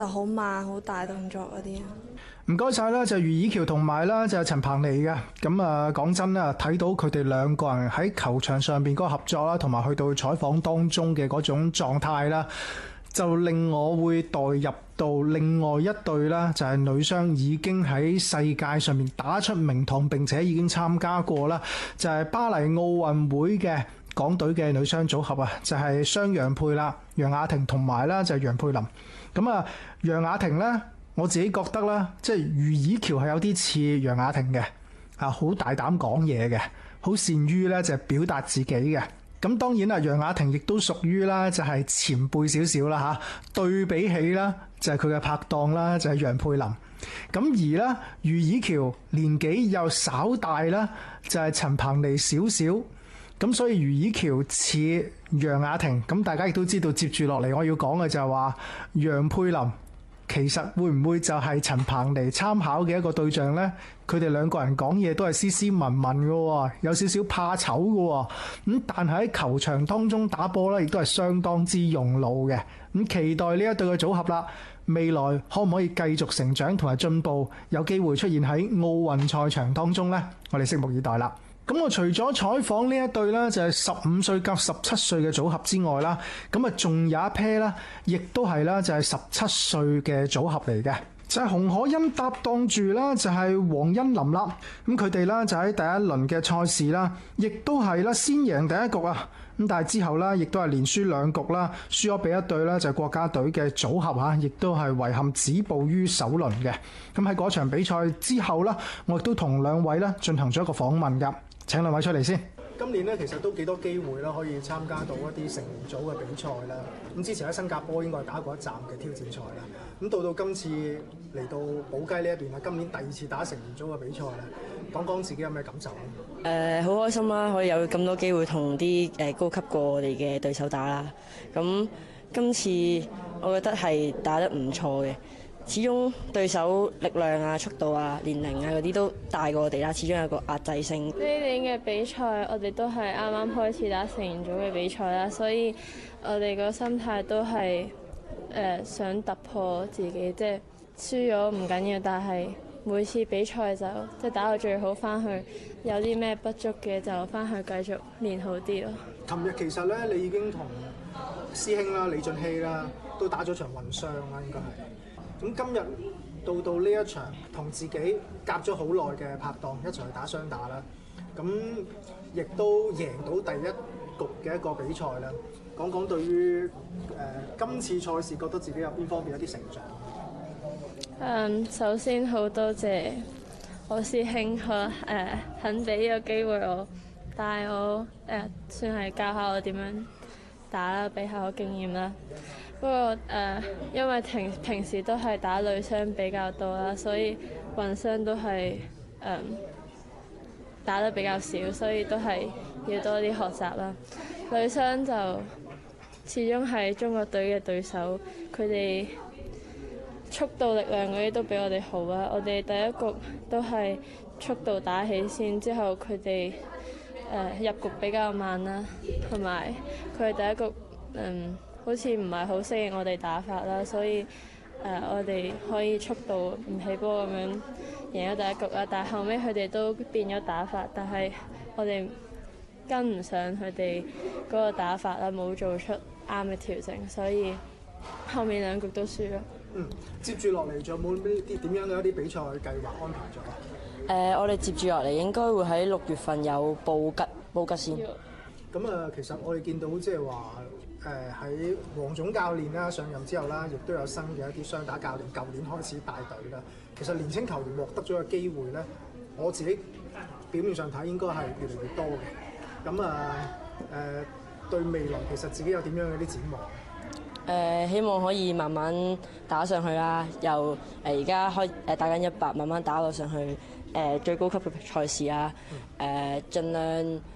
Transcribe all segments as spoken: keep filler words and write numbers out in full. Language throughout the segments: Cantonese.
好慢、好大動作嗰啲。 唔該晒啦，就余以喬同埋啦，就係陳彭妮嘅。咁啊，講真啦，睇到佢哋兩個人喺球場上邊嗰個合作啦，同埋去到採訪當中嘅嗰種狀態啦，就令我會代入到另外一隊啦，就係女雙已經喺世界上面打出名堂，並且已經參加過啦，就係巴黎奧運會嘅港隊嘅女雙組合啊，就係雙楊佩啦，楊雅婷同埋啦就係楊佩琳。咁啊，楊雅婷呢，我自己覺得啦，即係余以喬係有啲似楊雅婷嘅，啊好大膽講嘢嘅，好善於咧就係表達自己嘅。咁當然啦，楊雅婷亦都屬於啦，就係前輩少少啦嚇。對比起啦，就係佢嘅拍檔啦，就係楊佩琳。咁而啦，余以喬年紀又稍大啦，就係陳彭妮少少。咁所以余以喬似楊雅婷，咁大家亦都知道，接住落嚟我要講嘅就係話楊佩琳其實會唔會就係陳彭妮參考嘅一個對象呢？佢哋兩個人講嘢都係斯斯文文嘅，有少少怕醜嘅。咁但係喺球場當中打波咧，亦都係相當之用腦嘅。咁期待呢一對嘅組合啦，未來可唔可以繼續成長同埋進步，有機會出現喺奧運賽場當中呢？我哋拭目以待啦。咁我除咗採訪呢一對啦，就係十五歲及十七歲嘅組合之外啦，咁啊仲有一 pair 啦，亦都係啦，就係十七歲嘅組合嚟嘅，就係洪可欣搭檔住啦，就係黃欣琳啦。咁佢哋啦就喺第一輪嘅賽事啦，亦都係啦先贏第一局啊，咁但係之後啦，亦都係連輸兩局啦，輸咗俾一隊啦就係國家隊嘅組合嚇，亦都係遺憾止步於首輪嘅。咁喺嗰場比賽之後啦，我亦都同兩位啦進行咗一個訪問㗎。請兩位出嚟先。今年咧其實都幾多機會啦，可以參加到一啲成年組嘅比賽啦。咁之前喺新加坡應該係打過一站嘅挑戰賽啦。咁到到今次嚟到寶雞呢一邊啦，今年第二次打成年組嘅比賽啦，講講自己有咩感受咧？ 誒，好開心啦，可以有咁多機會同啲誒高級過我哋嘅對手打啦。咁今次我覺得係打得唔錯嘅。始終對手力量啊、速度啊、年齡啊嗰啲都大過我哋啦，始終有個壓制性。 呢年嘅比賽，我哋都係啱啱開始打成年組嘅比賽啦，所以我哋個心態都係誒、呃、想突破自己，即係輸咗唔緊要，但係每次比賽就即係打到最好，翻去有啲咩不足嘅就翻去繼續練好啲咯。琴日其實咧，你已經同師兄啦、李俊熙啦都打咗場混雙啦，應該係。咁今日到到呢一場同自己夾咗好耐嘅拍檔一齊去打雙打啦，咁亦都贏到第一局嘅一個比賽啦。講講對於誒、呃、今次賽事覺得自己有邊方面有啲成長？嗯，首先好多謝我師兄可誒、呃、肯俾呢個機會我，帶我誒、呃、算係教下我點樣打啦，俾下我經驗啦。不過誒、呃，因為平平時都係打女雙比較多啦，所以混雙都係誒、呃、打得比較少，所以都係要多啲學習啦。女雙就始終係中國隊嘅對手，佢哋速度力量嗰啲都比我哋好啦。我哋第一局都係速度打起先，之後佢哋誒入局比較慢啦，同埋佢哋第一局嗯。好似唔係好適應我哋打法啦，所以誒、呃、我哋可以速度唔起波咁樣贏咗第一局啦。但係後尾佢哋都變咗打法，但係我哋跟唔上佢哋嗰個打法啦，冇做出啱嘅調整，所以後面兩局都輸咗。嗯，接住落嚟仲有冇呢啲點樣嘅一啲比賽計劃安排咗？誒、 呃，我哋接住落嚟應該會喺六月份有布吉布吉先。 咁啊，其實我哋見到即係話。誒喺黃總教練啦上任之後啦，亦都有新嘅一啲雙打教練，舊年開始帶隊啦。其實年輕球員獲得咗嘅機會咧，我自己表面上睇應該係越嚟越多嘅。咁啊誒對未來其實自己有點樣嘅啲展望？誒、 呃、希望可以慢慢打上去啦，由誒而家開誒打緊一百，慢慢打到上去誒、呃、最高級嘅賽事啊。誒、呃、盡量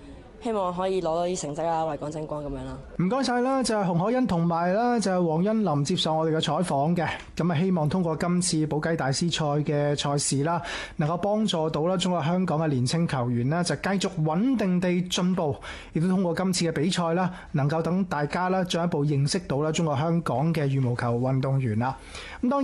希望可以攞到啲成績啦，為港爭光咁樣啦。 唔該晒啦，就係洪可欣同埋啦，就係黃欣琳接受我哋嘅採訪嘅。咁啊，希望通過今次寶雞大師賽嘅賽事啦，能夠幫助到啦中國香港嘅年青球員啦，就繼續穩定地進步，亦都通過今次嘅比賽啦，能夠等大家啦進一步認識到啦中國香港嘅羽毛球運動員啦。咁當然。